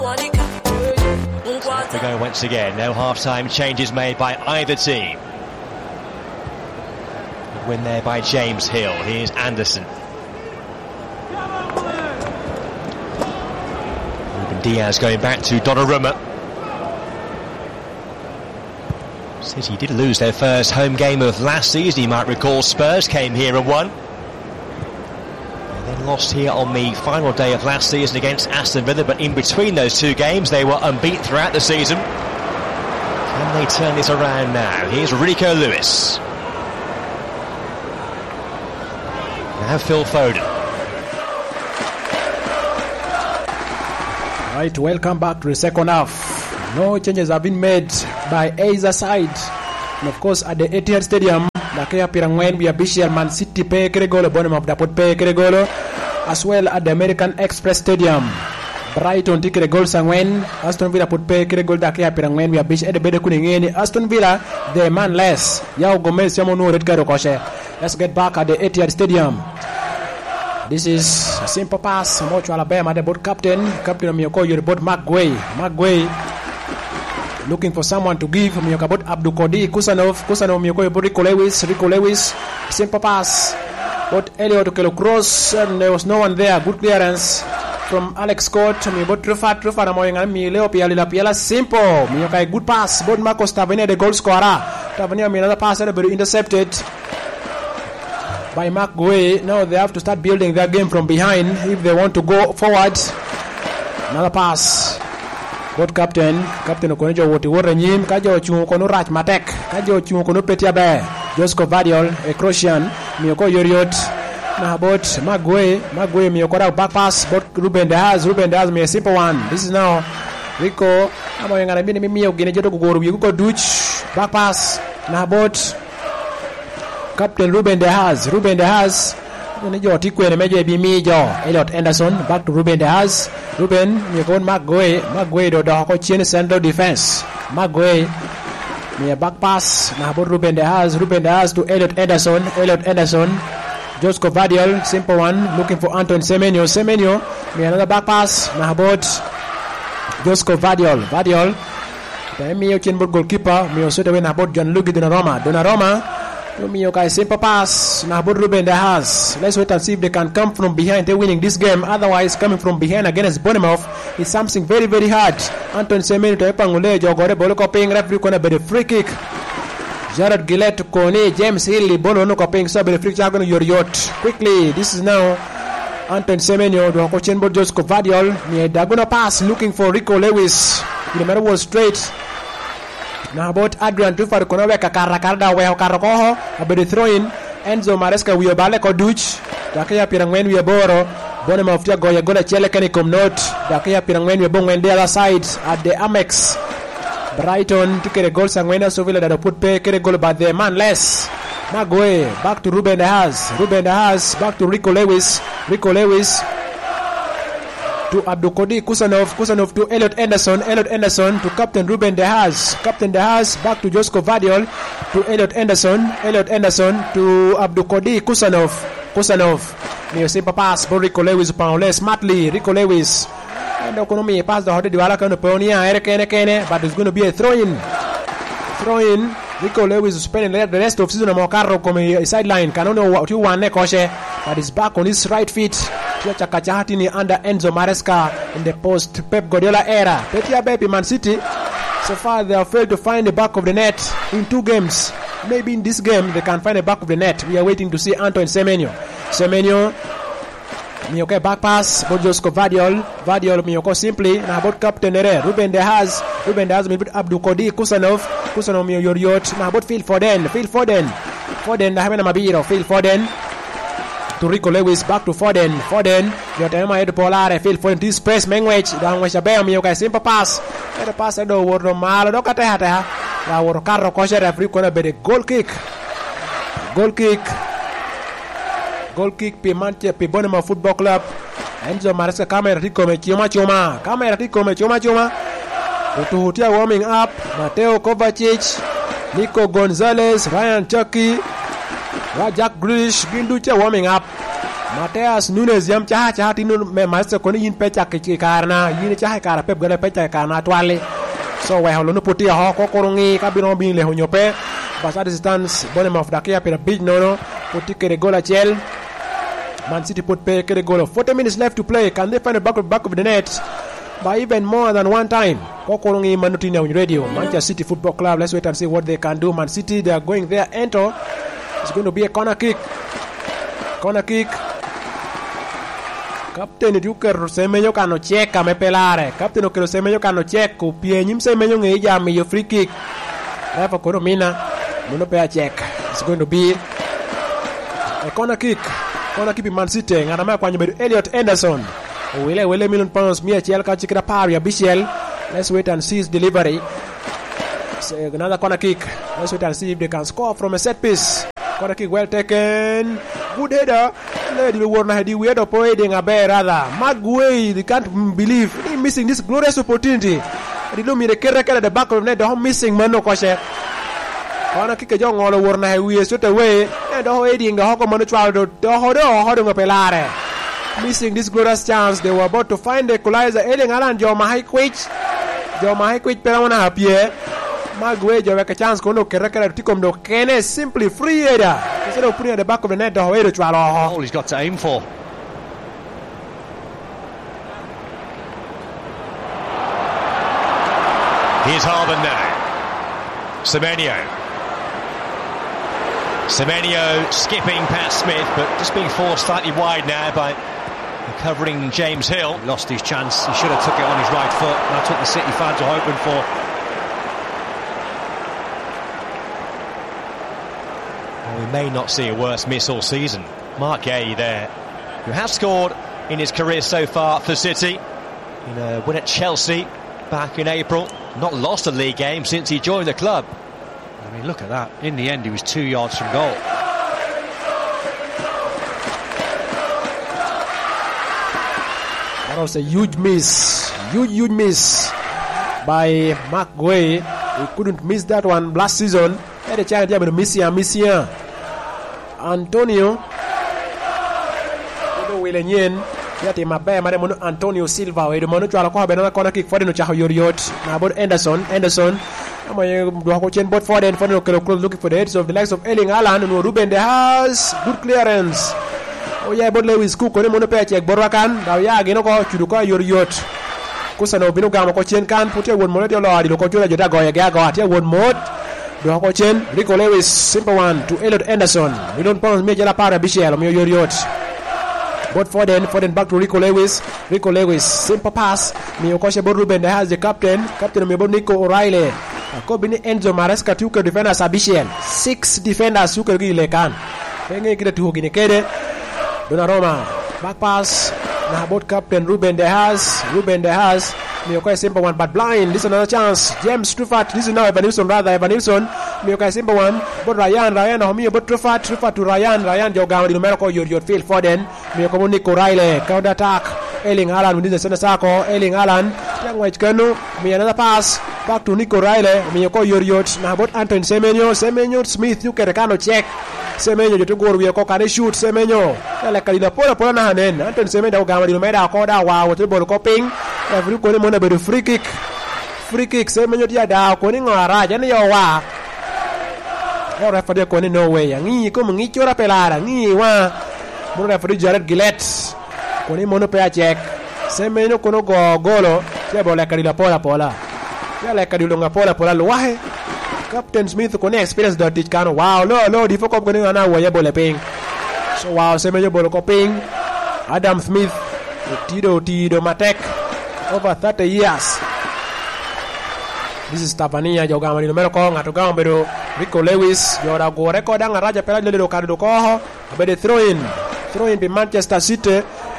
We go once again. No half-time changes made by either team. Win there by James Hill. Here's Anderson. Ruben Diaz going back to Donnarumma. City did lose their first home game of last season. You might recall Spurs came here and won. They then lost here on the final day of last season against Aston Villa, but in between those two games they were unbeaten throughout the season. Can they turn this around now? Here's Rico Lewis. Now Phil Foden. Right, welcome back to the second half. No changes have been made by either side. And of course, at the Etihad Stadium, Dakaya Pirangwen, we official Man City pay Keregolo, Bonham of Dapot pay Keregolo, as well at the American Express Stadium. Brighton Tikere Gol Sangwen, Aston Villa put pay Keregol Dakaya Pirangwen, we official at the Better Kuningeni, Aston Villa, the man less. Yao Gomez, Yamono, Red Caro Koshe. Let's get back at the Etihad Stadium. This is a simple pass. Mocho Alabama, the boat captain of Miyoko, your boat McGuay. Looking for someone to give Miyoko boat Abdul Kodi, Kusanov, Miyoko, your boat Rico Lewis. Simple pass. Boat Elliot to Kelo Cross, and there was no one there. Good clearance from Alex Scott. Miyoko Truffat, Leo Piala. Simple. Miyoko, good pass. Boat Marcos Tavernier, the goal scorer. Tavernier, another pass that will be intercepted by Mark Guay. Now they have to start building their game from behind if they want to go forward. Another pass. Boat captain Okonejo Woti Warrenyim, Kajo Chunkono Rach Matek, Kajo Chunkono Petiabe, Josko Vadiol, a Croatian, Miyoko Yoriot. Now about Mark Guay, Miyoko back pass, but Ruben Diaz, me a simple one. This is now Rico, Amoyangana Mio Ginejo Gugo Dutch, back pass. Now about Captain Ruben Diaz, Elliot Anderson, back to Ruben Diaz. Ruben, you go Maguay, the Chin central defense. Maguay, me a back pass. Now about Ruben Diaz to Elliot Anderson. Josko Vadiol, simple one, looking for Anton Semenyo, me another back pass. Now about Josko Vadiol. The Mio Chinburg goalkeeper, me also the win about Gianluigi Donnarumma. Miyoko, simple pass. Now about Ruben Diaz. Let's wait and see if they can come from behind. They're winning this game. Otherwise, coming from behind against Bournemouth is something very, very hard. Anton Semenyo to Epangule, Jogore, Bolo copying, referee gonna be the free kick. Jared Gillett to Kone, James Hill, Bolo no copying, so be the free kick. Your yacht. Quickly, this is now Anton Semenyo, the Hokochenbo Josko Vadiol. Diagonal pass looking for Rico Lewis. The matter was straight. Now about Adrian Truffat Konowe Kakarda Weho Karakoho, about the throw in Enzo Maresca we bale ko Dutch, Dakaya Pirangwen we boro, Bournemouth Goya Gola Chelekanikum note, Dakaya Pirangwen we bong the other side at the Amex. Brighton took a goal Sangwena Sovilla that put pay goal but the man less. Maguay back to Ruben Diaz, back to Rico Lewis. To Abdul Kodi Kusanov to Elliot Anderson to Captain Ruben Diaz, back to Josko Vadiol to Elliot Anderson to Abdul Kodi Kusanov. May simple pass for Rico Lewis Paule smartly, Rico Lewis. And Okonomi pass the Horde Diwala kind of Pioneer, Kene, but it's going to be a throw in. Rico Lewis is spending the rest of season on Mocarro come sideline. Canono what you want Nekoshe, but is back on his right feet. Chakachahatini under Enzo Maresca in the post Pep Guardiola era. Petia Baby Man City, so far they have failed to find the back of the net in 2 games. Maybe in this game they can find the back of the net. We are waiting to see Anton Semenyo, Miyoko back pass, Bojosko Vadiol, Miyoko simply, now about Captain Ere, Ruben Diaz, with Abdul Kodi, Kusanov, Yoriot, now about Phil Foden, Nahamena Mabiro, Phil Foden, to Rico Lewis, back to Foden, Yotema Edu Polare, Phil Foden, this press, Mengwich, down Weshabel, Miyoko, simple pass, the pass, I don't want to Malo, Dokata, now what Carro Kosher, referee, gonna be the goal kick, Pimanche, Bournemouth Football Club. Enzo Maresca camera Ricome Choma. Utuhutia warming up. Mateo Kovacic, Nico Gonzalez, Ryan Chucky, Jack Grealish, Ginducha warming up. Mateus Nunes yam cha tinu me master ko ni yin pecha ke karna yin cha kara pep gale pecha kana twale so we holo no puti ho ko korongi ka bino bin le honyope basa distance Bournemouth dakia per big no puti ke gola chel Man City put pe ke goal 40 minutes left to play. Can they find the back of the net by even more than one time? Ko korongi manuti on radio Manchester City Football Club. Let's wait and see what they can do. Man City, they are going there. Enter. It's going to be a corner kick. Captain Duker Semenyo kano check me pelare. Captain Duker Semenyo kano check ku pie nyim Semenyo ngeja me yo free kick. Refa koromina muno pe a check. It's going to be a corner kick. Corner kick Man City ngana kwa nyebedu Elliot Anderson. Wele million pounds mia chiel ka chikira paria Bichel. Let's wait and see his delivery. So, another corner kick. Let's wait and see if they can score from a set piece. Corner kick well taken. Good header. Lady Warner had weird operating a bear rather. Maguire, they can't believe they're missing this glorious opportunity. They don't mean the character at the back of the net. They're missing Mano Koshe. Corner kick a young all Warner we straight away. And the heading the Hawk Manu trial to holding a pelare. Missing this glorious chance. They were about to find the equalizer. Erling Haaland, Jomahai Quich Peramana Happy. Maguire have a chance kono kereka tikom do kene simply free header instead of putting at the back of the net. All he's got to aim for. Here's Haaland now. Semenyo skipping past Smith, but just being forced slightly wide now by recovering James Hill. Lost his chance. He should have took it on his right foot. That's what the City fans are hoping for. We may not see a worse miss all season. Mark Gay there, who has scored in his career so far for City in a win at Chelsea back in April. Not lost a league game since he joined the club. I mean, look at that. In the end, he was 2 yards from goal. That was a huge miss. Huge miss by Mark Gay. He couldn't miss that one last season. Had a chance to miss here. Antonio Wilenyen yati mabe mare mono Antonio Silva we mono twala ko be na corner kick for the no chaho yoriot na bod Anderson amoye do ko chen bot for the looking for the heads of the likes of Erling Haaland no Ruben De Haas. Good clearance. Oh yeah, bod Lewis ku ko ne mono pe check borwakan daw ya gi no ko chudu ko yoriot kusano binu gamo ko chen kan putte won mono de lo di ko jura jota go ya go ate won mod do ko chen Rico Lewis simple one to Elliot Anderson million pounds me jala para Bichel mo yoriot. But Foden back to Rico Lewis simple pass mi okoshe bod Ruben De Haas the captain me bod Nico O'Reilly ko bini Enzo Maresca tuke defenders Bichel 6 defenders tuke gile kan penge kida tu gine kede Donnarumma back pass na bod captain Ruben De Haas mi okoshe simple one but blind. This is another chance. James Truffert, this is now Evan Nilsson mi okoshe simple one bod Ryan homi bod Truffert to Ryan joga di numero ko your field Foden mi ko Nico O'Reilly counter attack Erling Haaland within the center circle. Erling Haaland yang wait kanu mi another pass back to Nico O'Reilly mi ko your na bod Antoine Semenyo Smith you can check Semenyo joto gor wi ko kane shoot Semenyo ala kalina pola na hanen Antoine Semenyo ga di numero ko da wa wote bol ko ping every ko ne mona be free kick Semenyo dia da ko ni ngara jane yo wa referee ko ni no way ngi ko ngi chora pelara ngi wa mo referee Jared Gillett ko ni mono pe a check Semenyo ko no golo ya bola kadila pola ya la kadilo pola lo wahe Captain Smith ko ni experience do teach kan wow lo di foko ko ni na wa ya bola ping so wow Semenyo bola ko ping Adam Smith tido matek over 30 years. This is Tapania joga mari numero ko ngato gawo bedo Rico Lewis jora go record nga raja pela lelo kado ko abede throw in be Manchester City.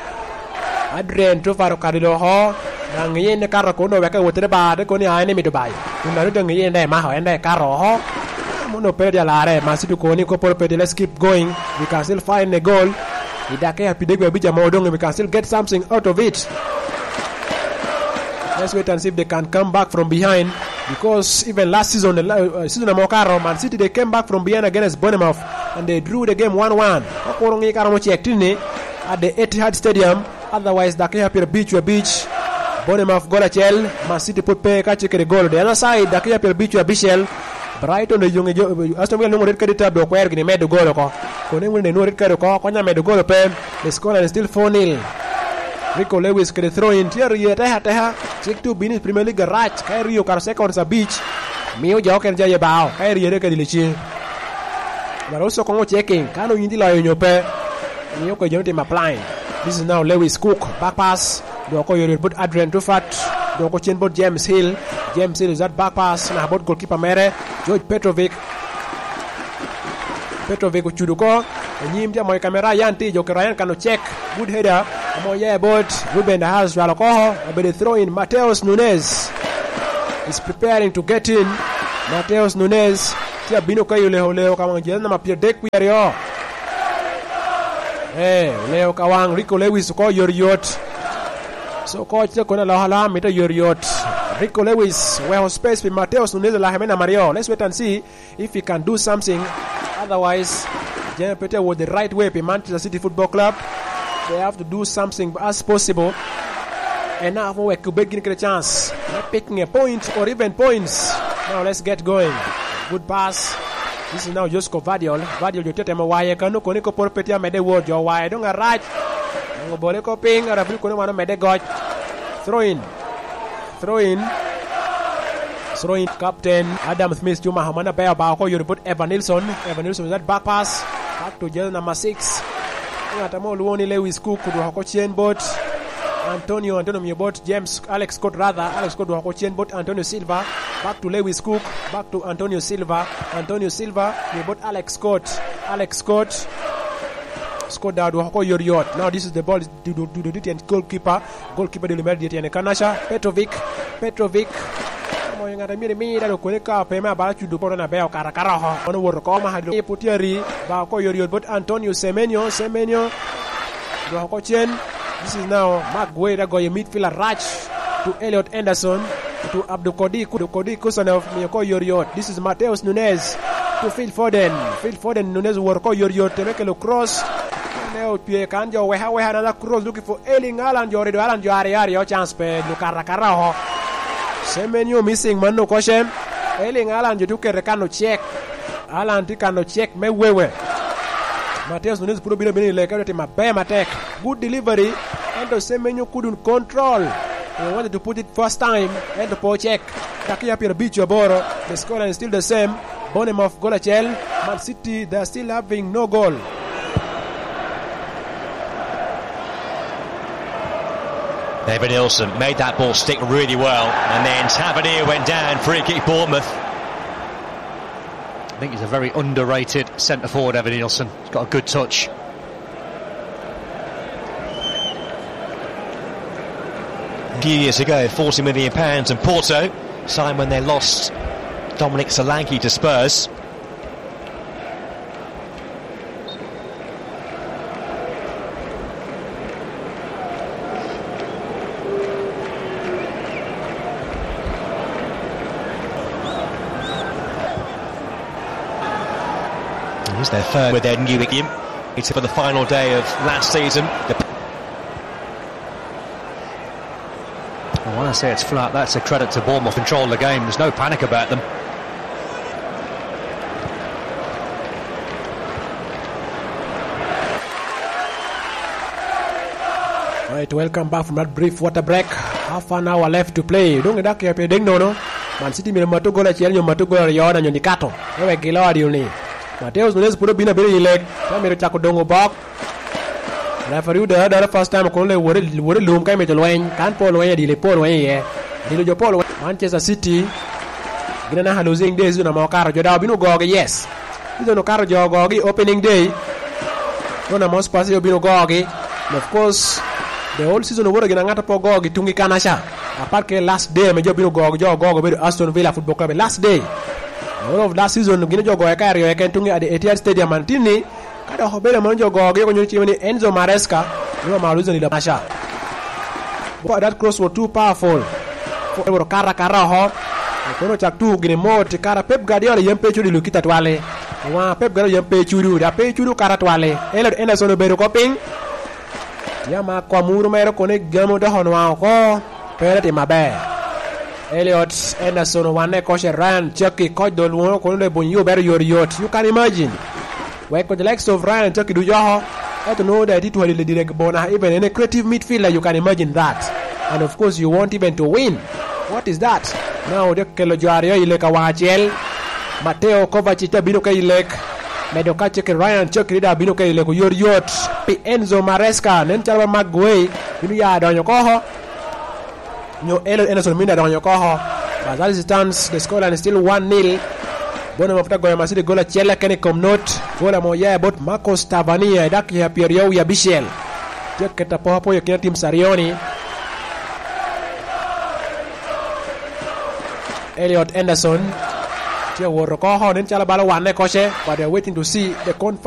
Adrian Truffert kado ho nang yene karo ko no weka wotere ba de ko ni ane mi Dubai tunda no ngi yene ma ho ende karo ho mono pe dia lare Man City ko ni ko por pe let's keep going. We can still find a goal. Idake apidegwe bija modong we can still get something out of it. Let's wait and see if they can come back from behind, because even last season Mokaro Man City, they came back from behind against Bournemouth and they drew the game 1-1. Okorongi karo check tini at the Etihad Stadium. Otherwise, Dakia Pier Beach. Bournemouth goal achel. Man City put pay catch the goal. The other side, Dakia Pier Bichel. Brighton the young Aston Villa no red card tab do kwere ni med goal ko. Kone mun no red card ko konya med goal pe. The score is still 4-0. Rico Lewis can throw in Thierry Teha. Check to Benin Premier League garage. Kai Rio kar second sa beach. Mio jo ken jaye bao. Kai Rio ka dilichi. But also kongo checking. Kano yindi la yo pe. Mio ko jonte applying. This is now Lewis Cook back pass. Do ko yori but Adrian Tufat. Do ko chen bot James Hill. James Hill is that back pass na bot goalkeeper Mere. George Petrovic uchuduko nyimja moy kamera yanti jo Ryan kano check good header moye bot Ruben Dias walokoho abede throw in Mateus Nunes is preparing to get in. Mateus Nunes tia bino kayo leo kama jana mapia dek wiario leo kawang Rico Lewis ko yoriot so coach ko na la meta yoriot Rico Lewis well space with Mateus Nunes la Hemena Mario. Let's wait and see if he can do something. Otherwise, Jean Peter was the right way for Manchester City Football Club. They have to do something as possible. And now we could begin to get a chance. Not picking a point or even points. Now let's get going. Good pass. This is now Josko Vadiol. Vadiol you tete mawaye kanu koniko porpetia mede word your wide don't right. Ngo bole ko ping ara fil kono wana mede goj. Throw in captain Adam Smith Juma Hamana Bayo Bako you put Evan Nilsson with that back pass back to jail number 6 Atamo Luoni Lewis Cook do hako chain bot Antonio Miyobot Alex Scott do hako chain bot Antonio Silva back to Lewis Cook back to Antonio Silva Miyobot Alex Scott down to hako yoriot. Now this is the ball to the goalkeeper de Lumerdi and Kanasha Petrovic mo ngata mi da ko ka pe ma ba chu do pona be karakara ho ono wor ko ma hado potieri ba ko yoriot but Antonio Semenyo do ko chen. This is now Mark Gueye da go midfielder rush to Elliot Anderson to Abdul Kodi Kusanov mi ko yoriot. This is Mateus Nunes to Phil Foden Nunes wor ko yoriot to make a cross. Leo pie kanjo we another cross looking for Erling Haaland jo ari chance pe karakara ho. Semenyo missing mano koshem. Erling Haaland jo tuke kano check. Haaland kano check mewewe. Mateus Nunes puro bino le kati mapema tek. Good delivery and Semenyo couldn't control. He wanted to put it first time and the poor check. Takia Pier Bicho Boro. The scoreline is still the same. Bournemouth goal achel. Man City they are still having no goal. Evan Nilsson made that ball stick really well, and then Tavernier went down, free kick Bournemouth. I think he's a very underrated centre forward, Evan Nilsson. He's got a good touch. A few years ago, £40 million, and Porto signed when they lost Dominic Solanke to Spurs. It's their third with their new game. It's for the final day of last season. Well, when I say it's flat, that's a credit to Bournemouth. Control the game. There's no panic about them. Alright, welcome back from that brief water break. Half an hour left to play. Don't get that ding no. Man City mi matu gola chiel nyo matu gola yo na nyo nikato. Ewe gilo adi uni. Mateus Nunes puro bina biri leg. Kami chako dongo bok. Referee the first time ko le wore lum kai me to lwen kan po lwen di le po lwen ye. Di jo po Manchester City. Gina na losing days na mo karo jo da binu goge yes. Izo no karo jo goge opening day. Ona mo spasi yo binu goge. Of course the whole season wore gina ngata po goge tungi kanasha. Apart ke last day me jo binu goge be Aston Villa Football Club last day. All of last season gina jogo e kari e kan tungi at the Etihad Stadium Mantini kada hobele mon jogo ge ko nyuchi ni Enzo Maresca no maluzo ni la masha. But that cross was too powerful for kara ho kono chak tu gine moti kara Pep Guardiola yempe chudi lukita twale wa Pep Guardiola yempe chudi da pe chudi kara twale Elliot Anderson be ko ping Tiama kwa muru mero kone gamo da honwa ko penalty maber. Elliot Anderson wane koshe Ryan Chucky coach do luo ko le bonyo ber yot. You can imagine. Where the likes of Ryan Chucky do yoho. I don't know that it will be direct bona even in a creative midfielder you can imagine that. And of course you want even to win. What is that? Now the kelo jario ileka wachel. Mateo Kovacic bino ka ilek. Medoka Chucky Ryan Chucky da bino ka ilek yot. Pi Enzo Maresca nen chalba Maguire bino ya donyo koho. No Elliot Anderson minda donyo koho. But as it stands, the scoreline is still 1-0. Bona mafuta goya masidi gola chela kene komnot. Gola moya bot Marcos Tavania dak ya Pierre ya Bichel. Jeketa po hapo ya kina tim Sarioni. Elliot Anderson. Tia woro koho nen chala bala wane koshe. But they're waiting to see the